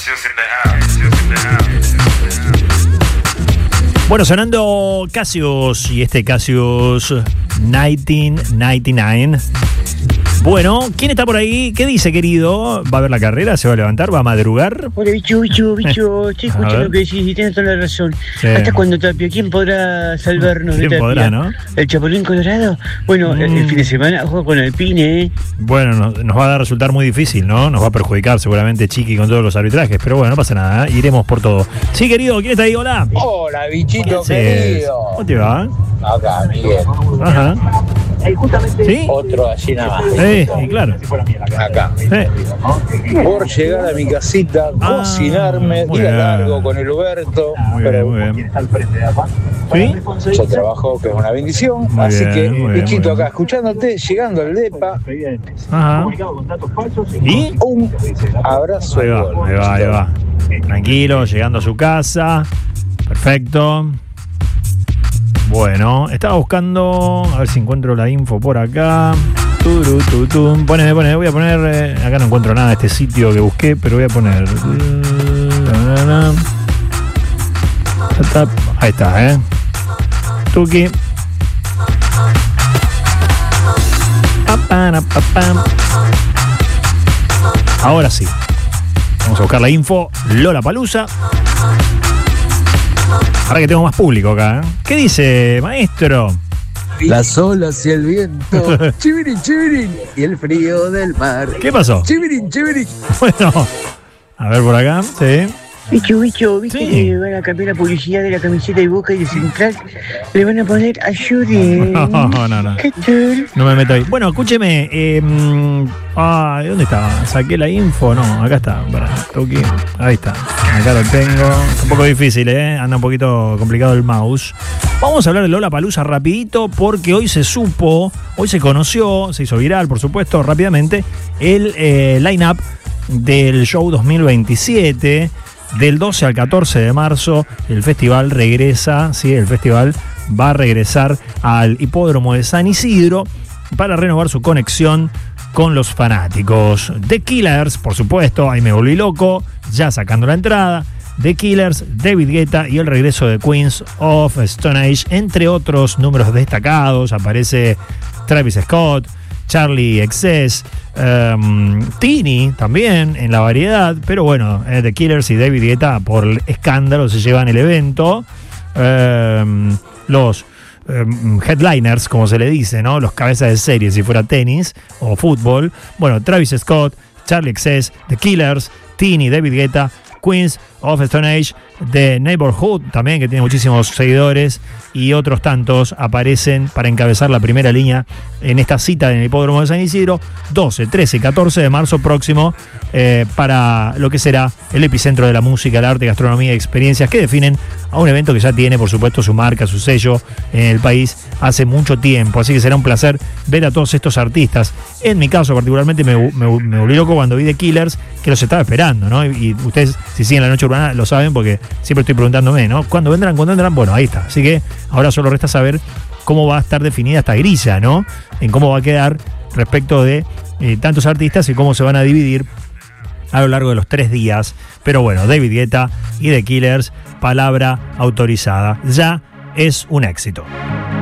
Bueno, sonando Cassius y este Cassius 1999. Bueno, ¿quién está por ahí? ¿Qué dice, querido? ¿Va a ver la carrera? ¿Se va a levantar? ¿Va a madrugar? Hola, bicho, estoy escuchando lo que decís y tienes toda la razón. Sí. ¿Hasta cuándo, Tapia? ¿Quién podrá salvarnos de ¿Quién Tapia? podrá, no? ¿El Chapulín Colorado? Bueno, el fin de semana juego con Alpine, ¿eh? Bueno, nos va a resultar muy difícil, ¿no? Nos va a perjudicar seguramente Chiqui con todos los arbitrajes, pero bueno, no pasa nada, ¿eh? Iremos por todo. Sí, querido, ¿quién está ahí? Hola. Hola, bichito Sí. querido. ¿Cómo te va? Acá, Miguel. Ajá. ¿Sí? Otro allí nada más. Y claro. Acá. Por llegar a mi casita, cocinarme, muy día bien. largo con el Huberto. Muy Pero bien, muy bien. ¿Sí? yo trabajo, que es una bendición. Muy así bien, que, muy bien, bichito, muy acá, bien. escuchándote, llegando al DEPA, Ajá. ¿Y? un abrazo. Ahí de va, gol, ahí va, ahí bichito. va. Tranquilo, llegando a su casa. Perfecto. Bueno, estaba buscando, a ver si encuentro la info por acá. Poneme, voy a poner, acá no encuentro nada de este sitio que busqué, pero voy a poner. Ahí está, Tuki. Ahora sí. Vamos a buscar la info. Lollapalooza. Ahora que tengo más público acá. ¿Qué dice, maestro? Las olas y el viento, chivirin, chivirin, y el frío del mar. ¿Qué pasó? Chivirin, chivirin. Bueno, a ver por acá. Sí. Bicho, ¿viste Sí. que van a cambiar la publicidad de la camiseta de Boca y de Central? Le van a poner ayuden. No. ¿Qué tal? No me meto ahí. Bueno, escúcheme. ¿Dónde estaba? ¿Saqué la info? No, acá está. Pará, Tuki. Ahí está. Acá lo tengo. Un poco difícil, anda un poquito complicado el mouse. Vamos a hablar de Lollapalooza rapidito porque hoy se supo, hoy se conoció, se hizo viral, por supuesto, rápidamente, el line-up del show 2027. Del 12 al 14 de marzo el festival regresa, ¿sí? El festival va a regresar al hipódromo de San Isidro para renovar su conexión con los fanáticos. The Killers, por supuesto, ahí me volví loco, ya sacando la entrada. The Killers, David Guetta y el regreso de Queens of Stone Age, entre otros números destacados. Aparece Travis Scott, Charlie XCX, Tini también en la variedad, pero bueno, The Killers y David Guetta por escándalo se llevan el evento. Los headliners, como se le dice, ¿no? Los cabezas de serie, si fuera tenis o fútbol. Bueno, Travis Scott, Charlie XCX, The Killers, Tini, David Guetta, Queens of Stone Age, The Neighborhood también, que tiene muchísimos seguidores, y otros tantos aparecen para encabezar la primera línea en esta cita en el hipódromo de San Isidro, 12, 13 y 14 de marzo próximo, para lo que será el epicentro de la música, el arte, gastronomía y experiencias que definen a un evento que ya tiene, por supuesto, su marca, su sello en el país hace mucho tiempo. Así que será un placer ver a todos estos artistas. En mi caso, particularmente, me volví loco cuando vi The Killers, que los estaba esperando, ¿no? Y ustedes, si siguen La Noche Urbana, lo saben porque siempre estoy preguntándome, ¿no? ¿Cuándo vendrán? ¿Cuándo vendrán? Bueno, ahí está. Así que ahora solo resta saber cómo va a estar definida esta grilla, ¿no? En cómo va a quedar respecto de tantos artistas y cómo se van a dividir a lo largo de los 3 días. Pero bueno, David Guetta y The Killers, palabra autorizada. Ya es un éxito.